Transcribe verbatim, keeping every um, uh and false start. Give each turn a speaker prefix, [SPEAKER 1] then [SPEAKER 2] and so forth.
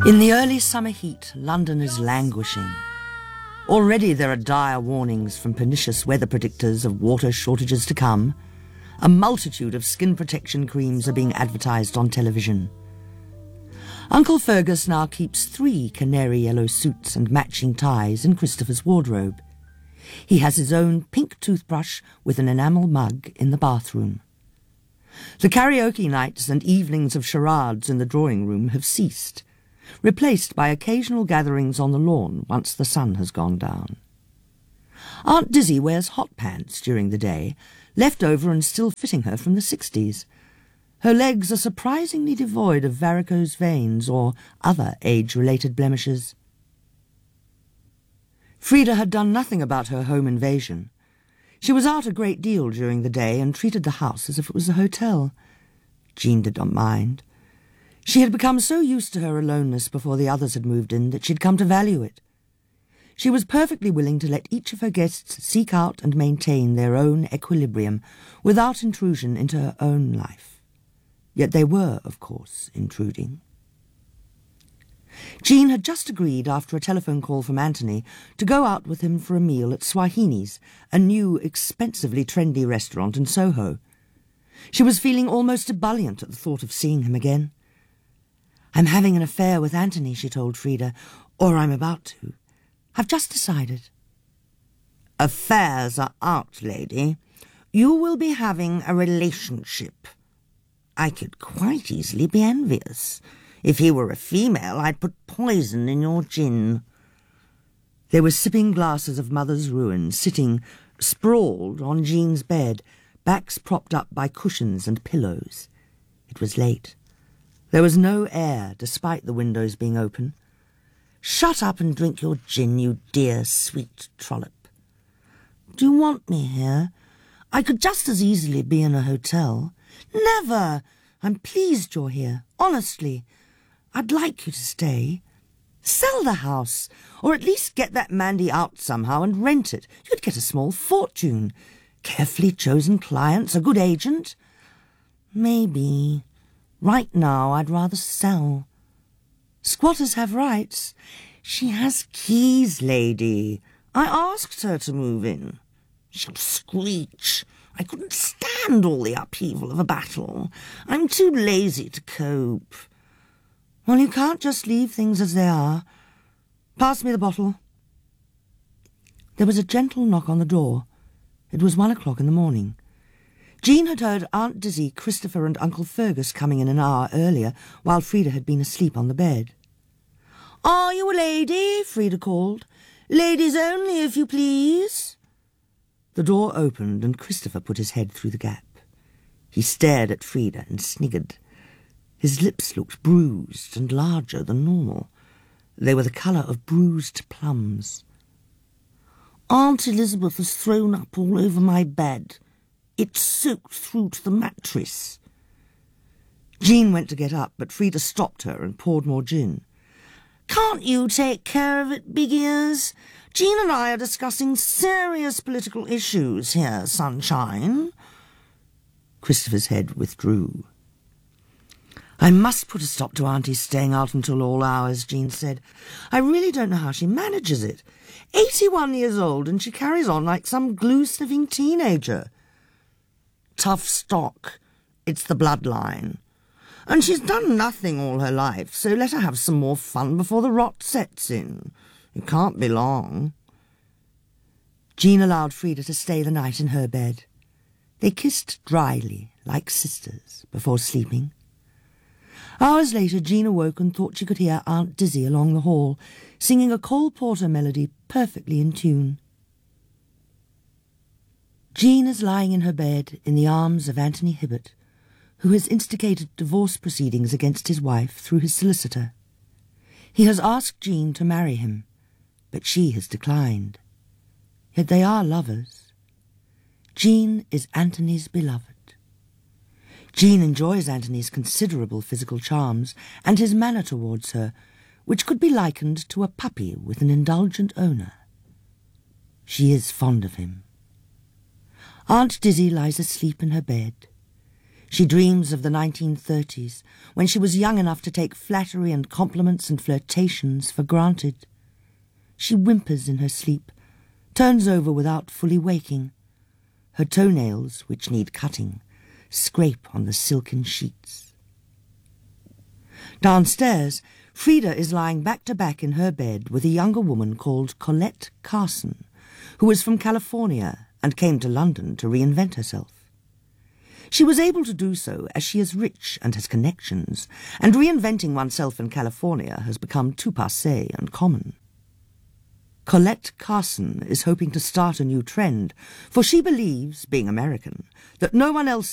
[SPEAKER 1] In the early summer heat, London is languishing. Already there are dire warnings from pernicious weather predictors of water shortages to come. A multitude of skin protection creams are being advertised on television. Uncle Fergus now keeps three canary yellow suits and matching ties in Christopher's wardrobe. He has his own pink toothbrush with an enamel mug in the bathroom. The karaoke nights and evenings of charades in the drawing room have ceased, replaced by occasional gatherings on the lawn once the sun has gone down. Aunt Dizzy wears hot pants during the day, left over and still fitting her from the sixties. Her legs are surprisingly devoid of varicose veins or other age-related blemishes. Frida had done nothing about her home invasion. She was out a great deal during the day and treated the house as if it was a hotel. Jean did not mind. She had become so used to her aloneness before the others had moved in that she'd come to value it. She was perfectly willing to let each of her guests seek out and maintain their own equilibrium without intrusion into her own life. Yet they were, of course, intruding. Jean had just agreed, after a telephone call from Anthony, to go out with him for a meal at Swahini's, a new, expensively trendy restaurant in Soho. She was feeling almost ebullient at the thought of seeing him again. "I'm having an affair with Anthony," she told Frida, "or I'm about to. I've just decided."
[SPEAKER 2] "Affairs are out, lady. You will be having a relationship. I could quite easily be envious. If he were a female, I'd put poison in your gin."
[SPEAKER 1] They were sipping glasses of Mother's Ruin, sitting sprawled on Jean's bed, backs propped up by cushions and pillows. It was late. There was no air, despite the windows being open.
[SPEAKER 2] "Shut up and drink your gin, you dear, sweet trollop. Do you want me here? I could just as easily be in a hotel." "Never! I'm pleased you're here, honestly. I'd like you to stay. Sell the house, or at least get that Mandy out somehow and rent it. You'd get a small fortune. Carefully chosen clients, a good agent." "Maybe. Right now, I'd rather sell." "Squatters have rights." "She has keys, lady. I asked her to move in. She'll screech. I couldn't stand all the upheaval of a battle. I'm too lazy to cope."
[SPEAKER 1] "Well, you can't just leave things as they are. Pass me the bottle." There was a gentle knock on the door. It was one o'clock in the morning. Jean had heard Aunt Dizzy, Christopher and Uncle Fergus coming in an hour earlier, while Frida had been asleep on the bed.
[SPEAKER 2] "Are you a lady?" Frida called. "Ladies only, if you please."
[SPEAKER 1] The door opened and Christopher put his head through the gap. He stared at Frida and sniggered. His lips looked bruised and larger than normal. They were the colour of bruised plums.
[SPEAKER 2] "Aunt Elizabeth has thrown up all over my bed. It's soaked through to the mattress."
[SPEAKER 1] Jean went to get up, but Frida stopped her and poured more gin.
[SPEAKER 2] "Can't you take care of it, big ears? Jean and I are discussing serious political issues here, sunshine."
[SPEAKER 1] Christopher's head withdrew. "I must put a stop to Auntie's staying out until all hours," Jean said. "I really don't know how she manages it. Eighty-one years old, and she carries on like some glue-sniffing teenager."
[SPEAKER 2] "Tough stock. It's the bloodline. And she's done nothing all her life, so let her have some more fun before the rot sets in. It can't be long."
[SPEAKER 1] Jean allowed Frida to stay the night in her bed. They kissed dryly, like sisters, before sleeping. Hours later, Jean awoke and thought she could hear Aunt Dizzy along the hall, singing a Cole Porter melody perfectly in tune. Jean is lying in her bed in the arms of Anthony Hibbert, who has instigated divorce proceedings against his wife through his solicitor. He has asked Jean to marry him, but she has declined. Yet they are lovers. Jean is Anthony's beloved. Jean enjoys Anthony's considerable physical charms and his manner towards her, which could be likened to a puppy with an indulgent owner. She is fond of him. Aunt Dizzy lies asleep in her bed.
[SPEAKER 2] She dreams of the nineteen thirties, when she was young enough to take flattery and compliments and flirtations for granted. She whimpers in her sleep, turns over without fully waking. Her toenails, which need cutting, scrape on the silken sheets. Downstairs, Frida is lying back-to-back in her bed with a younger woman called Colette Carson, who is from California and came to London to reinvent herself. She was able to do so as she is rich and has connections, and reinventing oneself in California has become too passé and common. Colette Carson is hoping to start a new trend, for she believes, being American, that no one else